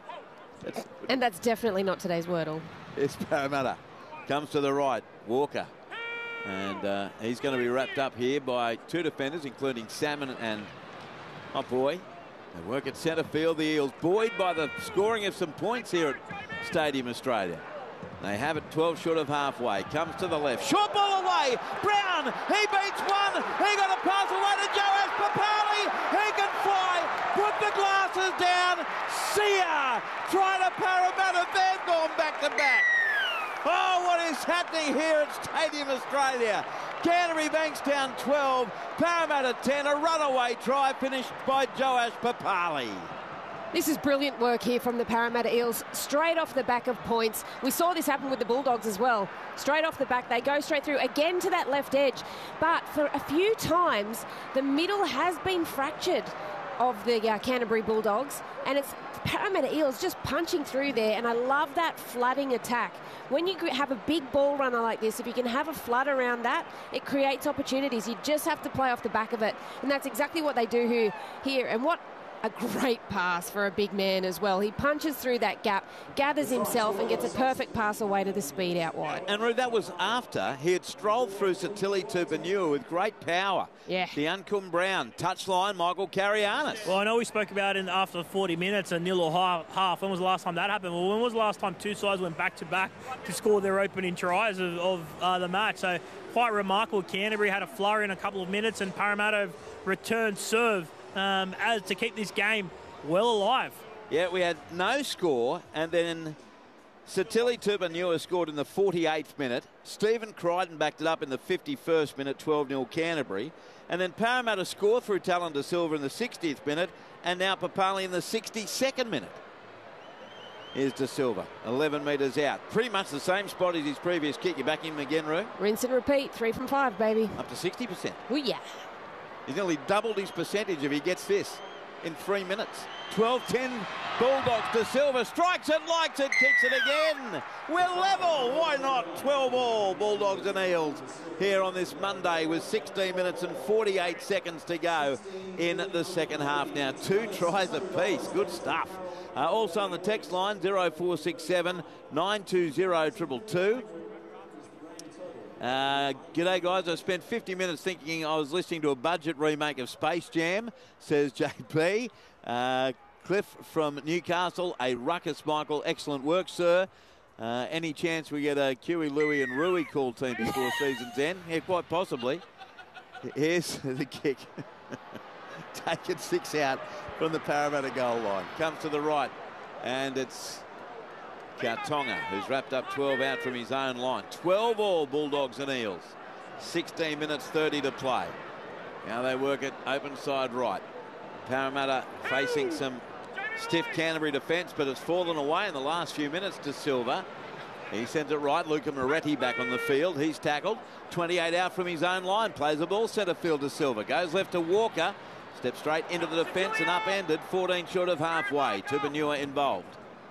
And that's definitely not today's Wordle. It's Parramatta. Comes to the right. Walker. And he's going to be wrapped up here by 2 defenders, including Salmon and Boyd. They work at centre field. The Eels buoyed by the scoring of some points here at Stadium Australia. They have it 12 short of halfway. Comes to the left. Short ball away. Brown. He beats one. He got a pass away to Joash Papali. He can fly. Put the glasses down. See ya. Try to Parramatta. They've gone back to back. Oh, what is happening here at Stadium Australia? Canterbury Bankstown 12. Parramatta 10. A runaway try finished by Joash Papali. This is brilliant work here from the Parramatta Eels, straight off the back of points. We saw this happen with the Bulldogs as well. Straight off the back, they go straight through again to that left edge. But for a few times, the middle has been fractured of the Canterbury Bulldogs, and it's Parramatta Eels just punching through there, and I love that flooding attack. When you have a big ball runner like this, if you can have a flood around that, it creates opportunities. You just have to play off the back of it, and that's exactly what they do here. And what a great pass for a big man as well. He punches through that gap, gathers himself and gets a perfect pass away to the speed out wide. And Ruth, that was after he had strolled through Satili Tupanua with great power. Yeah. Deancum Brown, touchline, Michael Karianis. Well, I know we spoke about it after 40 minutes, a nil or half. When was the last time that happened? Well, when was the last time two sides went back-to-back to score their opening tries of the match? So quite remarkable. Canterbury had a flurry in a couple of minutes, and Parramatta returned serve as to keep this game well alive. Yeah, we had no score, and then Satili Tupanua scored in the 48th minute. Stephen Crichton backed it up in the 51st minute, 12-0 Canterbury. And then Parramatta scored through Talon De Silva in the 60th minute, and now Papali in the 62nd minute. Here's De Silva, 11 metres out. Pretty much the same spot as his previous kick. You back him again, Roo? Rinse and repeat, 3 from 5, baby. Up to 60%. Oh, yeah. He's nearly doubled his percentage if he gets this in 3 minutes. 12-10 Bulldogs. De Silva strikes it, likes it, kicks it again. We're level. Why not? 12-all Bulldogs and Eels here on this Monday with 16 minutes and 48 seconds to go in the second half. Now 2 tries apiece. Good stuff. Also on the text line 0467 920 222. G'day guys, I spent 50 minutes thinking I was listening to a budget remake of Space Jam, says JP. Cliff from Newcastle, a ruckus, Michael. Excellent work, sir. Any chance we get a Kiwi, Louie and Rui call team before season's end? Yeah, quite possibly. Here's the kick. Taken 6 out from the Parramatta goal line. Comes to the right, and it's Kautonga, who's wrapped up 12 out from his own line. 12-all Bulldogs and Eels. 16 minutes 30 to play. Now they work it open side right. Parramatta facing some stiff Canterbury defence, but it's fallen away in the last few minutes to Silva. He sends it right. Luca Moretti back on the field. He's tackled. 28 out from his own line. Plays the ball centre field to Silva. Goes left to Walker. Steps straight into the defence and upended. 14 short of halfway. Tupanua involved.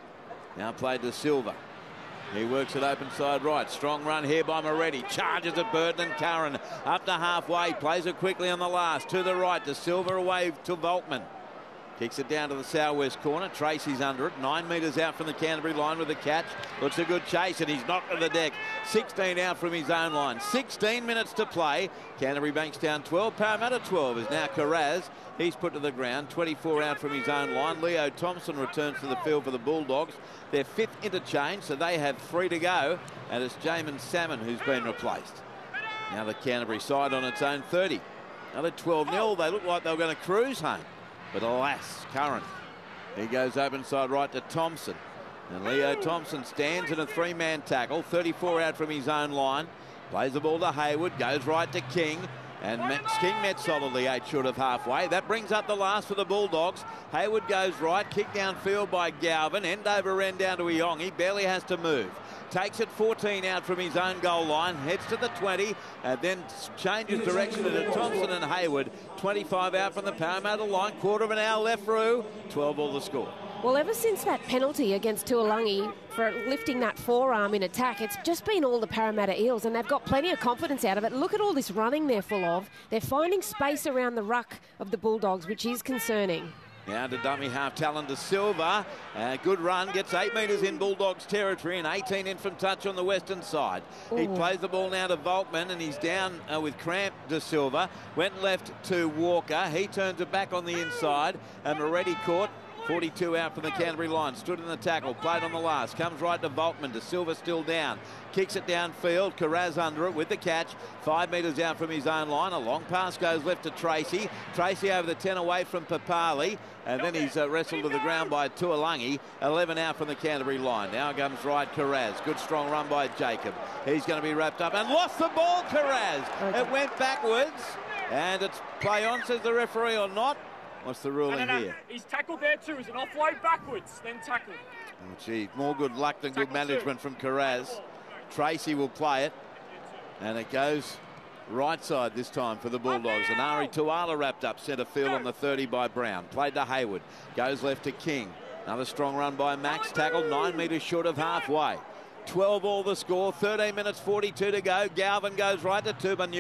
Now played to Silva. He works it open side right. Strong run here by Moretti. Charges at Burton and Curran. Up to halfway. Plays it quickly on the last. To the right to Silva, away to Volkman. Kicks it down to the southwest corner. Tracy's under it. 9 metres out from the Canterbury line with the catch. Looks a good chase, and he's knocked to the deck. 16 out from his own line. 16 minutes to play. Canterbury Bankstown 12. Parramatta 12 is now Carraz. He's put to the ground. 24 out from his own line. Leo Thompson returns to the field for the Bulldogs. Their 5th interchange, so they have 3 to go. And it's Jamin Salmon who's been replaced. Now the Canterbury side on its own 30. Another 12-0. They look like they were going to cruise home. But alas, Curran. He goes open side right to Thompson. And Leo Thompson stands in a 3-man tackle. 34 out from his own line. Plays the ball to Hayward. Goes right to King. And King met solidly 8 short of halfway. That brings up the last for the Bulldogs. Hayward goes right. Kick downfield by Galvin. End over end down to Eong. He barely has to move. Takes it 14 out from his own goal line. Heads to the 20. And then changes direction to Thompson and Hayward. 25 out from the Parramatta line. Quarter of an hour left through. 12-all the score. Well, ever since that penalty against Tuolangi for lifting that forearm in attack, it's just been all the Parramatta Eels, and they've got plenty of confidence out of it. Look at all this running they're full of. They're finding space around the ruck of the Bulldogs, which is concerning. Now to dummy half Talon De Silva. Good run, gets 8 metres in Bulldogs territory and 18 in from touch on the western side. Ooh. He plays the ball now to Volkman, and he's down with cramp. De Silva went left to Walker. He turns it back on the inside, and Moretti caught. 42 out from the Canterbury line. Stood in the tackle. Played on the last. Comes right to Volkman. De Silva still down. Kicks it downfield. Carraz under it with the catch. 5 metres out from his own line. A long pass goes left to Tracy. Tracy over the 10 away from Papali. And then he's wrestled to the ground by Tuolangi. 11 out from the Canterbury line. Now comes right Carraz. Good strong run by Jacob. He's going to be wrapped up and lost the ball, Carraz. It went backwards. And it's play on, says the referee, or not. What's the ruling here? He's tackled there too. It's an offload backwards, then tackled. Oh, gee, more good luck than good management from Carraz. Tracy will play it. And it goes right side this time for the Bulldogs. And Ari Tuala wrapped up centre field on the 30 by Brown. Played to Hayward. Goes left to King. Another strong run by Max. Tackled 9 metres short of halfway. 12-all the score. 13 minutes 42 to go. Galvin goes right to Tupanua.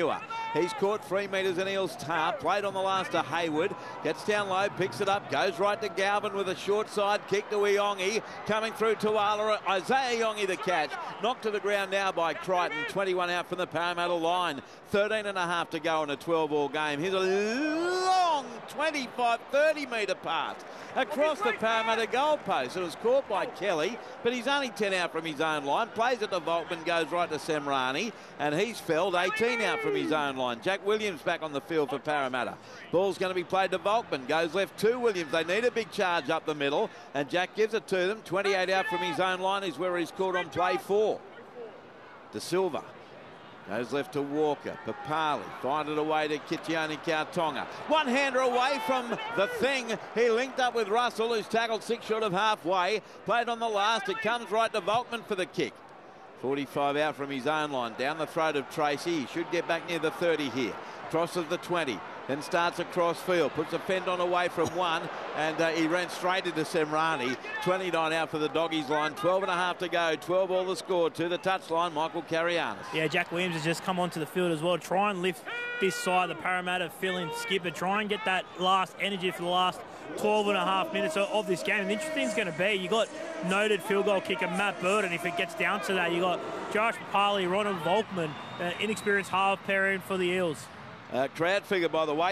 He's caught 3 metres in Eels half. Played on the last to Hayward. Gets down low, picks it up, goes right to Galvin with a short side kick to Iongi. Coming through Tuala. Isaiah Iongi the catch. Knocked to the ground now by Crichton. 21 out from the Parramatta line. 13.5 to go in a 12-all game. Here's a long 25, 30-metre pass across the Parramatta goal post. It was caught by Kelly, but he's only 10 out from his own line. Plays it to Volkman, goes right to Semrani, and he's felled 18 out from his own line. Jack Williams back on the field for Parramatta. Ball's going to be played to Volkman. Goes left to Williams. They need a big charge up the middle, and Jack gives it to them. 28 out from his own line is where he's caught on play 4. De Silva. Goes left to Walker. Papali find it away to Kitione Kautonga. One-hander away from the thing. He linked up with Russell, who's tackled 6 short of halfway. Played on the last. It comes right to Volkman for the kick. 45 out from his own line. Down the throat of Tracy. He should get back near the 30 here. Crosses the 20. Then starts across field. Puts a fend on away from 1. And he ran straight into Semrani. 29 out for the Doggies line. 12.5 to go. 12 all the score to the touchline. Michael Carianis. Yeah, Jack Williams has just come onto the field as well. Try and lift this side. The Parramatta fill-in skipper. Try and get that last energy for the last 12.5 minutes of this game. And the interesting thing's going to be, you got noted field goal kicker Matt Burton. If it gets down to that, you got Josh Papali, Ronald Volkman, inexperienced half pairing for the Eels. Crowd figure, by the way,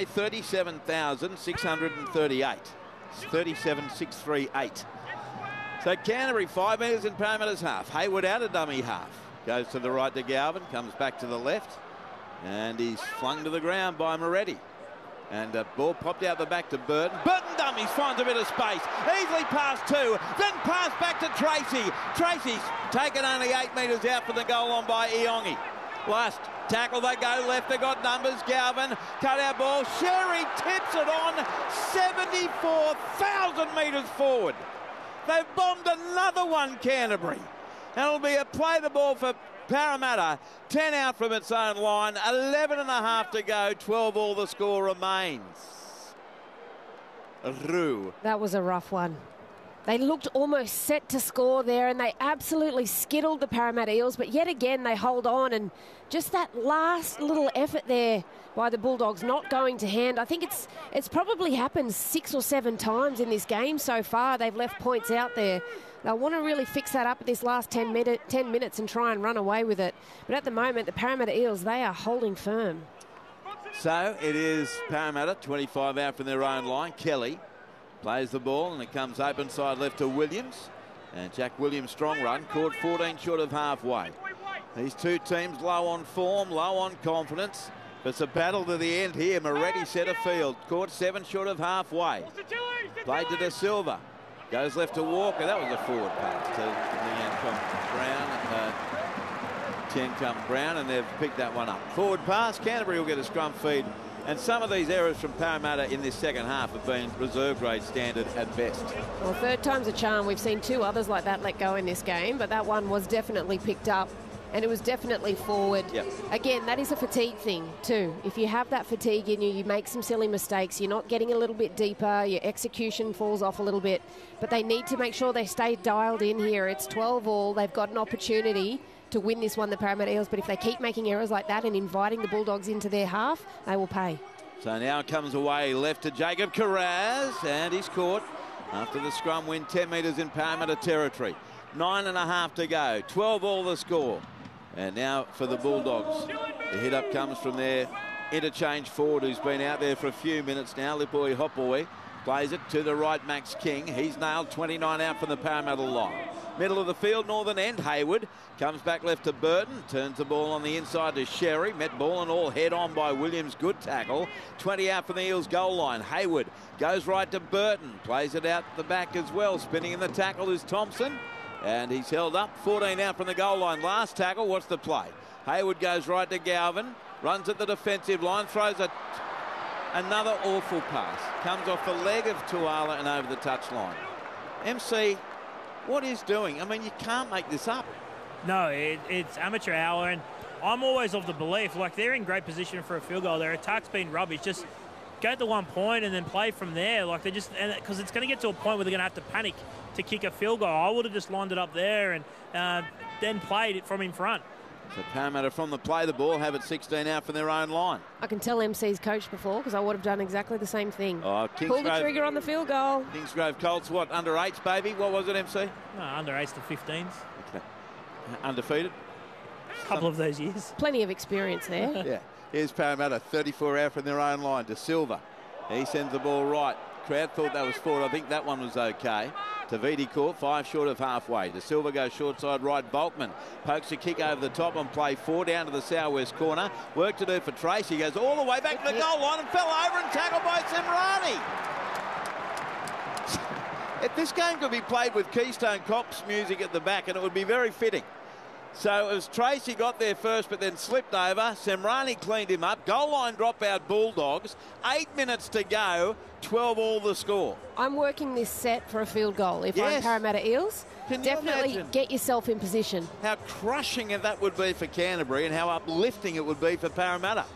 37,638. 37,638. So Canterbury 5 metres in Parramatta's half. Hayward out a dummy half. Goes to the right to Galvin, comes back to the left, and he's flung to the ground by Moretti. And the ball popped out the back to Burton. Burton dummies, finds a bit of space. Easily past 2, then pass back to Tracy. Tracy's taken only 8 metres out for the goal on by Iongi. Last tackle, they go left, they got numbers. Galvin, cut out ball. Sherry tips it on 74,000 metres forward. They've bombed another one, Canterbury. And it'll be a play the ball for Parramatta. 10 out from its own line. 11.5 to go. 12 all the score remains. Roo. That was a rough one. They looked almost set to score there, and they absolutely skittled the Parramatta Eels, but yet again they hold on, and just that last little effort there by the Bulldogs not going to hand. I think it's probably happened 6 or 7 times in this game so far. They've left points out there. They'll want to really fix that up at this last 10 minutes and try and run away with it. But at the moment, the Parramatta Eels, they are holding firm. So it is Parramatta, 25 out from their own line. Kelly plays the ball, and it comes open side left to Williams. And Jack Williams' strong run, caught 14 short of halfway. These two teams low on form, low on confidence. But it's a battle to the end here. Moretti centre field, caught 7 short of halfway. Played to De Silva. Goes left to Walker. That was a forward pass to Tencum Brown, and they've picked that one up. Forward pass. Canterbury will get a scrum feed. And some of these errors from Parramatta in this second half have been reserve grade standard at best. Well, third time's a charm. We've seen 2 others like that let go in this game, but that one was definitely picked up, and it was definitely forward. Yep. Again, that is a fatigue thing too. If you have that fatigue in you, you make some silly mistakes. You're not getting a little bit deeper. Your execution falls off a little bit. But they need to make sure they stay dialed in here. It's 12 all. They've got an opportunity to win this one, the Parramatta Eels, but if they keep making errors like that and inviting the Bulldogs into their half, they will pay. So now it comes away left to Jacob Carraz, and he's caught after the scrum win 10 metres in Parramatta territory. 9.5 to go, 12 all the score. And now for the Bulldogs, the hit up comes from their interchange forward, who's been out there for a few minutes now. Lipoi Hopoi plays it to the right, Max King. He's nailed 29 out from the Parramatta line. Middle of the field, northern end, Hayward comes back left to Burton, turns the ball on the inside to Sherry, met ball and all head on by Williams, good tackle. 20 out from the Eels goal line. Hayward goes right to Burton, plays it out the back as well. Spinning in the tackle is Thompson, and he's held up. 14 out from the goal line. Last tackle, what's the play? Hayward goes right to Galvin, runs at the defensive line, throws another awful pass. Comes off the leg of Tuala and over the touchline. MC, what is doing? I mean, you can't make this up. No, it's amateur hour, and I'm always of the belief, like, they're in great position for a field goal. Their attack's been rubbish. Just go to 1 point and then play from there. Like, because it's going to get to a point where they're going to have to panic to kick a field goal. I would have just lined it up there and then played it from in front. So Parramatta from the play the ball, have it 16 out from their own line. I can tell MC's coached before because I would have done exactly the same thing. Oh, Pull the trigger on the field goal. Kingsgrove Colts, what, under 8s, baby? What was it, MC? No, under 8s to 15s. Okay. Undefeated? A couple of those years. Plenty of experience there. Yeah. Here's Parramatta, 34 out from their own line. De Silva. He sends the ball right. Crowd thought that was forward. I think that one was okay. Taviti caught 5 short of halfway. De Silva goes short side right. Volkman pokes a kick over the top on play 4 down to the southwest corner. Work to do for Tracy. Goes all the way back to the goal line and fell over and tackled by Semrani. If this game could be played with Keystone Cops music at the back, and it would be very fitting. So as Tracy got there first but then slipped over, Semrani cleaned him up. Goal line dropout Bulldogs. 8 minutes to go, 12-all the score. I'm working this set for a field goal. If Yes. I'm Parramatta Eels, Can you definitely imagine get yourself in position. how crushing that would be for Canterbury and how uplifting it would be for Parramatta?